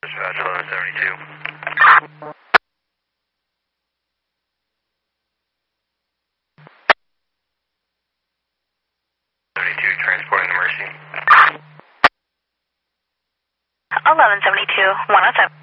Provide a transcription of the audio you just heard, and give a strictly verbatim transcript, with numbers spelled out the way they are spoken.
Dispatch eleven seventy-two. seventy-two, transporting the Mercy. eleven seventy-two, one oh seven.